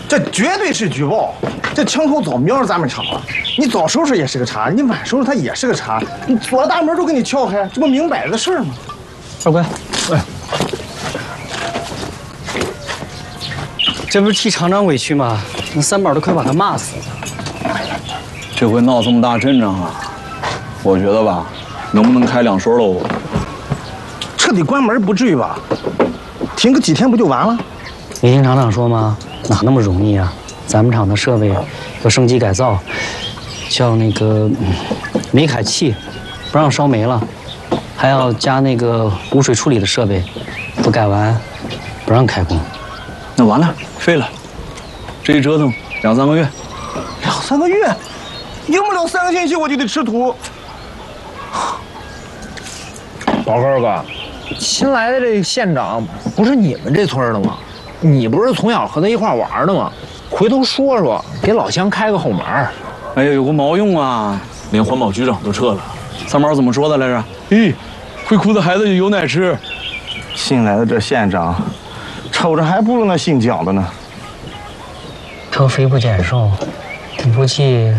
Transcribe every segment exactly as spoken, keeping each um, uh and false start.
这绝对是举报！这枪口早瞄着咱们厂了，你早收拾也是个茬，你晚收拾它也是个茬，你锁大门都给你撬开，这不明摆着的事儿吗？ 二贵，哎，这不是替厂长委屈吗？那三宝都快把他骂死了。 这回闹这么大阵仗啊，我觉得吧，能不能开两说喽？ 彻底关门不至于吧？停个几天不就完了？ 没听厂长说吗？哪那么容易啊？咱们厂的设备要升级改造，叫那个煤氦气，不让烧煤了，还要加那个污水处理的设备，不改完不让开工。 那完了，废了，这一折腾两三个月， 两三个月，用不了三个星期我就得吃土。 宝哥二哥，新来的这个县长不是你们这村的吗？你不是从小和他一块玩的吗？回头说说，给老乡开个后门。 哎呀，有个毛用啊！连环保局长都撤了。三毛怎么说的来着？咦，会哭的孩子就有奶吃。 新来的这县长，瞅着还不如那姓蒋的呢。 都肥不减瘦，你不气，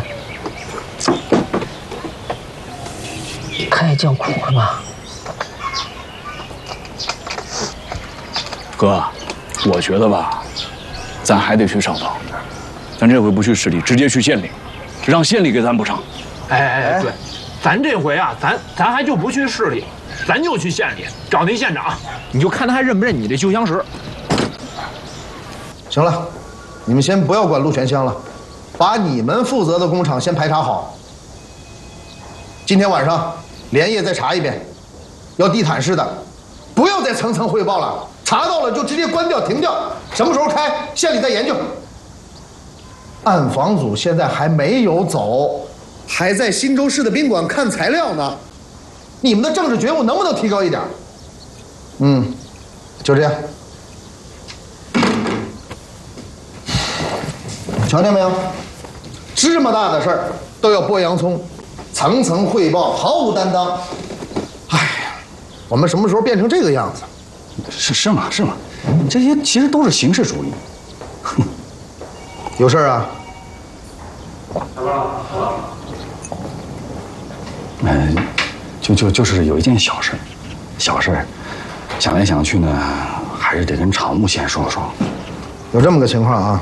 他也叫苦了吧？ 哥，我觉得吧，咱还得去上访。咱这回不去市里，直接去县里，让县里给咱补偿。 哎哎哎，对，咱这回啊，咱咱还就不去市里，咱就去县里找那县长，你就看他还认不认你这旧相识。 行了，你们先不要管陆泉乡了，把你们负责的工厂先排查好。今天晚上连夜再查一遍，要地毯式的，不要再层层汇报了。查到了就直接关掉停掉，什么时候开，县里再研究。暗访组现在还没有走，还在新州市的宾馆看材料呢。你们的政治觉悟能不能提高一点？嗯，就这样。瞧见没有？这么大的事儿都要剥洋葱，层层汇报，毫无担当。哎，我们什么时候变成这个样子？ 是是吗？是吗？这些其实都是形式主义。哼， 有事儿啊？ 嗯，就就就是有一件小事，小事，想来想去呢，还是得跟厂务先说说。 有这么个情况啊，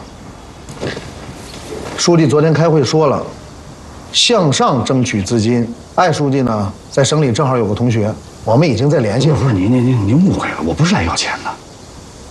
书记昨天开会说了，向上争取资金。艾书记呢，在省里正好有个同学，我们已经在联系了。 不是您您您您误会了，我不是来要钱的。